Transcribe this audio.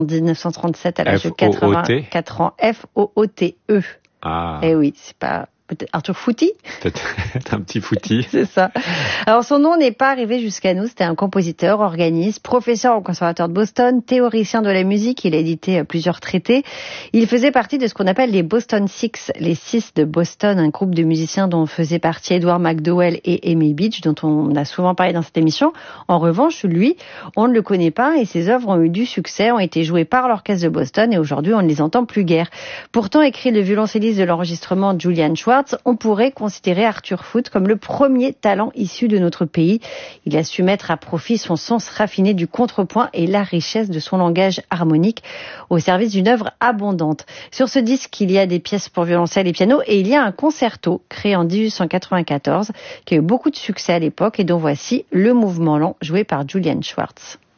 1937 à l'âge de 84 ans. F-O-O-T-E. Ah. Eh oui, c'est pas... Peut-être Arthur Footy. Peut-être un petit Footy. C'est ça. Alors son nom n'est pas arrivé jusqu'à nous. C'était un compositeur, organiste, professeur au conservatoire de Boston, théoricien de la musique. Il a édité plusieurs traités. Il faisait partie de ce qu'on appelle les Boston Six, les Six de Boston, un groupe de musiciens dont faisaient partie Edward McDowell et Amy Beach, dont on a souvent parlé dans cette émission. En revanche, lui, on ne le connaît pas et ses œuvres ont eu du succès, ont été jouées par l'orchestre de Boston et aujourd'hui on ne les entend plus guère. Pourtant, écrit le violoncelliste de l'enregistrement Julian Schwartz, on pourrait considérer Arthur Foote comme le premier talent issu de notre pays. Il a su mettre à profit son sens raffiné du contrepoint et la richesse de son langage harmonique au service d'une œuvre abondante. Sur ce disque, il y a des pièces pour violoncelle et piano et il y a un concerto créé en 1894 qui a eu beaucoup de succès à l'époque et dont voici le mouvement lent joué par Julian Schwartz.